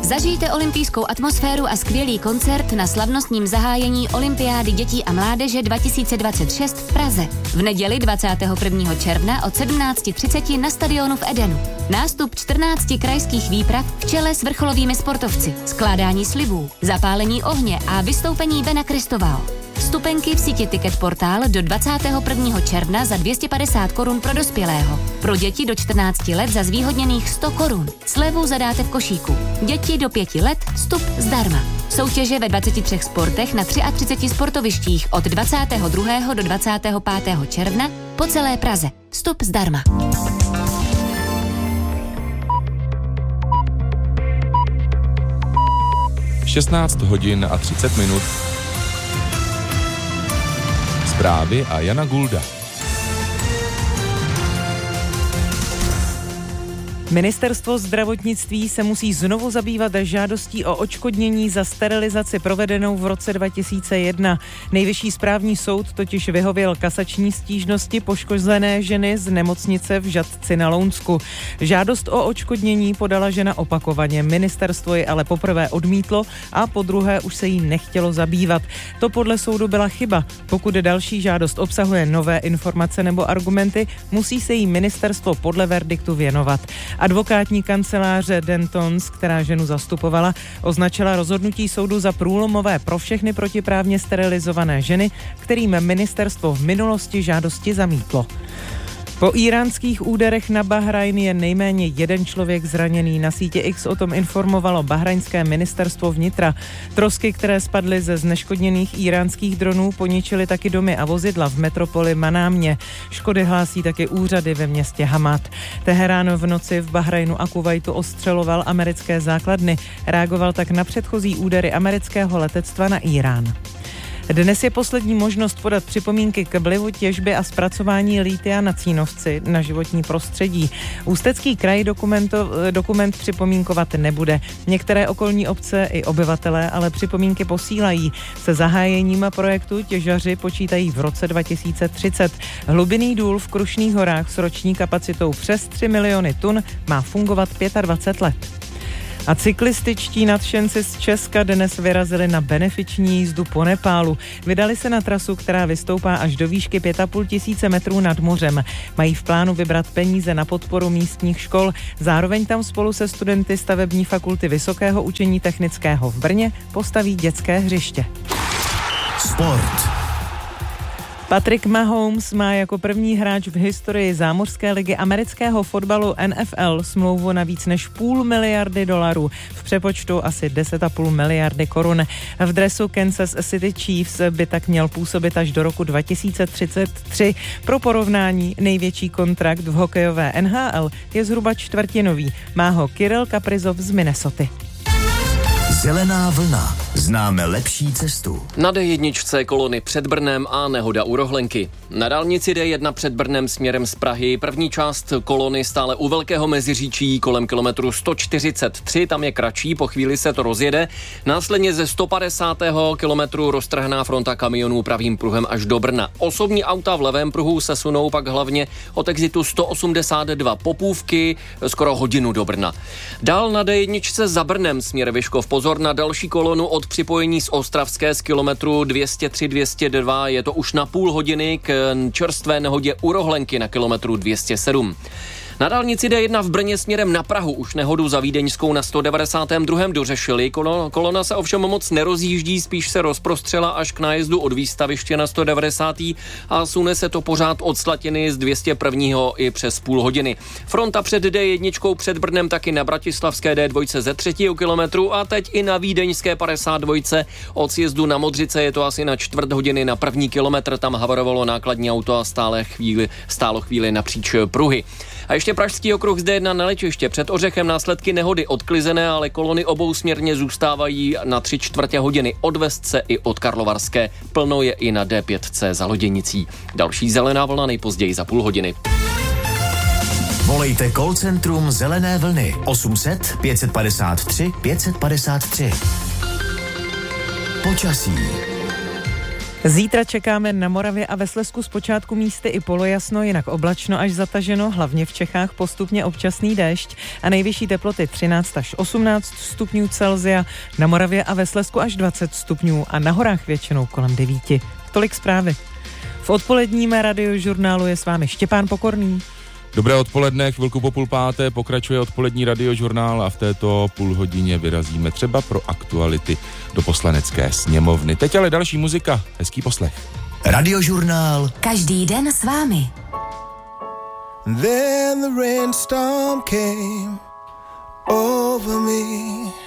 Zažijte olympijskou atmosféru a skvělý koncert na slavnostním zahájení Olympiády dětí a mládeže 2026 v Praze. V neděli 21. června od 17:30 na stadionu v Edenu. Nástup 14 krajských výprav v čele s vrcholovými sportovci, skládání slibů, zapálení ohně a vystoupení Bena Kristovao. Vstupenky v síti Ticket Portál do 21. června za 250 korun pro dospělého. Pro děti do 14 let za zvýhodněných 100 korun. Slevu zadáte v košíku. Děti do 5 let vstup zdarma. Soutěže ve 23 sportech na 33 sportovištích od 22. do 25. června po celé Praze. Vstup zdarma. Šestnáct hodin a 30 minut. Zprávy a Jana Gulda. Ministerstvo zdravotnictví se musí znovu zabývat žádostí o odškodnění za sterilizaci provedenou v roce 2001. Nejvyšší správní soud totiž vyhověl kasační stížnosti poškozené ženy z nemocnice v Žatci na Lounsku. Žádost o odškodnění podala žena opakovaně. Ministerstvo ji ale poprvé odmítlo a podruhé už se jí nechtělo zabývat. To podle soudu byla chyba. Pokud další žádost obsahuje nové informace nebo argumenty, musí se jí ministerstvo podle verdiktu věnovat. Advokátní kanceláře Dentons, která ženu zastupovala, označila rozhodnutí soudu za průlomové pro všechny protiprávně sterilizované ženy, kterým ministerstvo v minulosti žádosti zamítlo. Po íránských úderech na Bahrajn je nejméně jeden člověk zraněný. Na sítě X o tom informovalo bahrajnské ministerstvo vnitra. Trosky, které spadly ze zneškodněných íránských dronů, poničily taky domy a vozidla v metropoli Manámě. Škody hlásí také úřady ve městě Hamad. Teherán v noci v Bahrajnu a Kuvajtu ostřeloval americké základny. Reagoval tak na předchozí údery amerického letectva na Írán. Dnes je poslední možnost podat připomínky k vlivu těžby a zpracování lithia na Cínovci na životní prostředí. Ústecký kraj dokument připomínkovat nebude. Některé okolní obce i obyvatelé ale připomínky posílají. Se zahájením projektu těžaři počítají v roce 2030. Hlubinný důl v Krušných horách s roční kapacitou přes 3 miliony tun má fungovat 25 let. A cyklističtí nadšenci z Česka dnes vyrazili na benefiční jízdu po Nepálu. Vydali se na trasu, která vystoupá až do výšky 5,5 tisíce metrů nad mořem. Mají v plánu vybrat peníze na podporu místních škol. Zároveň tam spolu se studenty stavební fakulty Vysokého učení technického v Brně postaví dětské hřiště. Sport. Patrick Mahomes má jako první hráč v historii zámořské ligy amerického fotbalu NFL smlouvu na víc než $500 miliardy, v přepočtu asi 10,5 miliardy korun. V dresu Kansas City Chiefs by tak měl působit až do roku 2033. Pro porovnání největší kontrakt v hokejové NHL je zhruba čtvrtinový. Má ho Kirill Kaprizov z Minnesoty. Zelená vlna. Známe lepší cestu. Na D1 kolony před Brnem a nehoda u Rohlenky. Na dálnici D1 před Brnem směrem z Prahy první část kolony stále u Velkého Meziříčí kolem kilometru 143, tam je kratší, po chvíli se to rozjede. Následně ze 150. kilometru roztrhná fronta kamionů pravým pruhem až do Brna. Osobní auta v levém pruhu se sunou pak hlavně od exitu 182 Popůvky skoro hodinu do Brna. Dál na D1 za Brnem směr Vyškov. Pozor na další kolonu od připojení z Ostravské z kilometru 203-202. Je to už na půl hodiny k čerstvé nehodě u Rohlenky na kilometru 207. Na dálnici D1 v Brně směrem na Prahu už nehodu za Vídeňskou na 192. dořešili. Kolona se ovšem moc nerozjíždí, spíš se rozprostřela až k nájezdu od výstaviště na 190. a sune se to pořád od Slatiny z 201. i přes půl hodiny. Fronta před D1 před Brnem taky na bratislavské D2 ze 3. kilometru a teď i na vídeňské 52. od sjezdu na Modřice je to asi na čtvrt hodiny na první kilometr. Tam havarovalo nákladní auto a stálo chvíli napříč pruhy. A ještě Pražský okruh z D1 na letiště. Před Ořechem následky nehody odklizené, ale kolony obousměrně zůstávají na 3/4 hodiny od Vestce i od Karlovarské. Plno je i na D5C za Loděnicí. Další zelená vlna nejpozději za půl hodiny. Volejte call centrum Zelené vlny 800 553 553. Počasí. Zítra čekáme na Moravě a ve Slezsku zpočátku místy i polojasno, jinak oblačno až zataženo, hlavně v Čechách postupně občasný déšť a nejvyšší teploty 13 až 18 stupňů Celsia, na Moravě a ve Slezsku až 20 stupňů a na horách většinou kolem 9. Tolik zprávy. V odpoledním radiožurnálu je s vámi Štěpán Pokorný. Dobré odpoledne, chvilku po 4:30 pokračuje odpolední radiožurnál a v této půlhodině vyrazíme třeba pro aktuality do Poslanecké sněmovny. Teď ale další muzika, hezký poslech. Radiožurnál. Každý den s vámi. Then the rainstorm came over me.